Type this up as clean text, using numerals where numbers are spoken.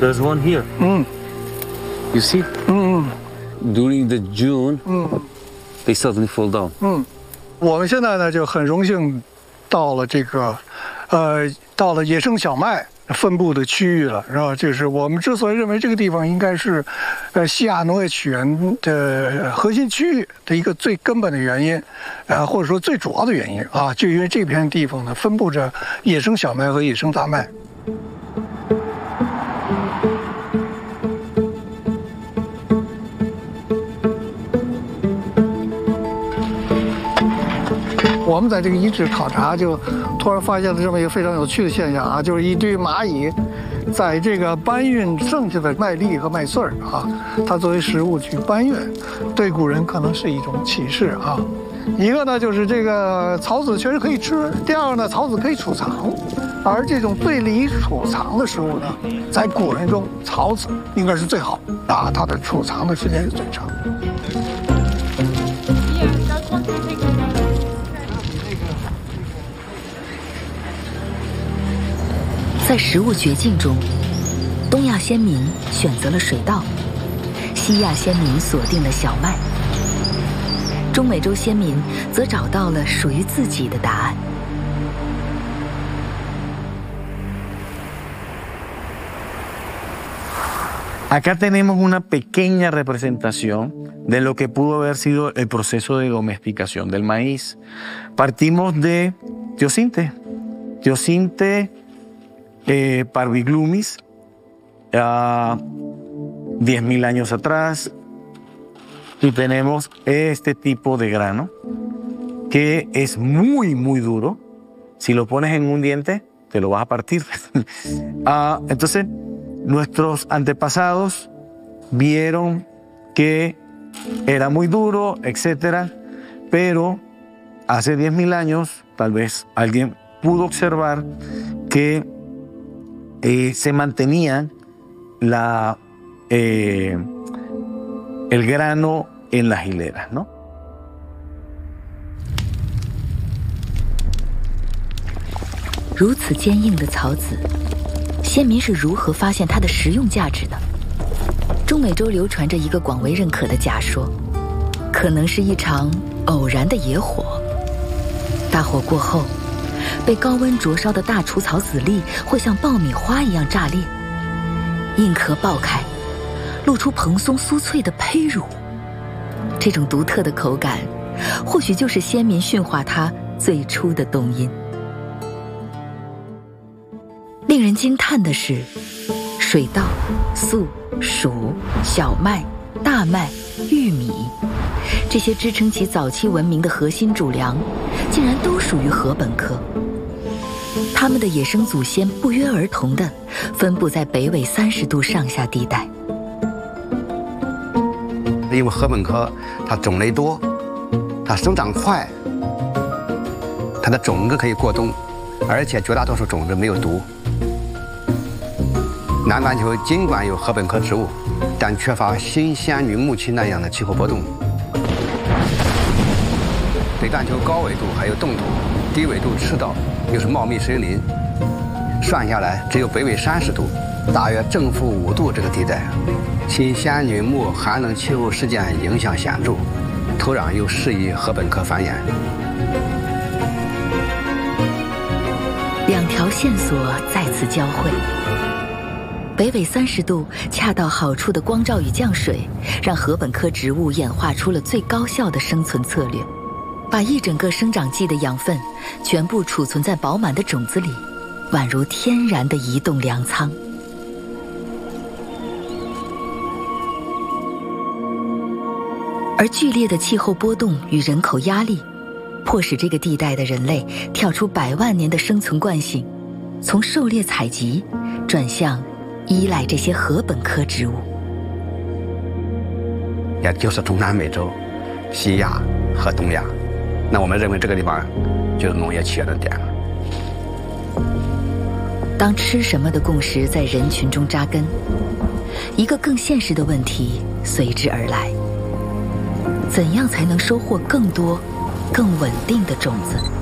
There's one here. You see? During the June, they suddenly fall down. 我们现在呢就很荣幸到了这个，到了野生小麦分布的区域了，是吧？就是我们之所以认为这个地方应该是，西亚农业起源的核心区域的一个最根本的原因，或者说最主要的原因啊，就因为这片地方呢分布着野生小麦和野生大麦。我们在这个遗址考察，就突然发现了这么一个非常有趣的现象啊，就是一堆蚂蚁在这个搬运剩下的麦粒和麦穗儿啊，它作为食物去搬运，对古人可能是一种启示啊。一个呢就是这个草籽确实可以吃，第二个呢草籽可以储藏，而这种对梨储藏的食物呢，在古人中草籽应该是最好啊，它的储藏的时间是最长。 在食物绝境中，东亚先民选择了水稻，西亚先民锁定了小麦，中美洲先民则找到了属于自己的答案。 Acá tenemos una pequeña representación de lo que pudo haber sido el proceso de domesticación del maíz. Partimos de Teosinte. Parviglumis, 10.000 años atrás, y tenemos este tipo de grano que es muy, muy duro. Si lo pones en un diente, te lo vas a partir. Entonces, nuestros antepasados vieron que era muy duro, etcétera, pero hace 10.000 años, tal vez alguien pudo observar que se mantenía el grano en las hileras, ¿no? 如此坚硬的草籽，先民是如何发现它的食用价值的？中美洲流传着一个广为认可的假说，可能是一场偶然的野火。大火过后，被高温灼烧的大除草籽粒会像爆米花一样炸裂，硬壳爆开，露出蓬松酥脆的胚乳。这种独特的口感，或许就是先民驯化它最初的动因。令人惊叹的是，水稻、粟、黍、小麦、大麦、玉米，这些支撑起早期文明的核心主粮，竟然都属于禾本科。它们的野生祖先不约而同地分布在北纬30度上下地带。 因为禾本科它种类多，它生长快，它的种子可以过冬，而且绝大多数种子没有毒。南半球尽管有禾本科植物，但缺乏新仙女木期那样的气候波动。北半球高纬度还有冻土，低纬度赤道又是茂密森林，算下来只有北纬30度，大约正负5度这个地带，新仙女木寒冷气候事件影响显著，土壤又适宜禾本科繁衍。 两条线索再次交汇。北纬30度恰到好处的光照与降水，让禾本科植物演化出了最高效的生存策略，把一整个生长季的养分全部储存在饱满的种子里，宛如天然的移动粮仓。而剧烈的气候波动与人口压力，迫使这个地带的人类跳出100万年的生存惯性，从狩猎采集转向依赖这些禾本科植物， 也就是中南美洲、西亚和东亚。那我们认为这个地方就是农业起源的点了。 当吃什么的共识在人群中扎根，一个更现实的问题随之而来：怎样才能收获更多、更稳定的种子？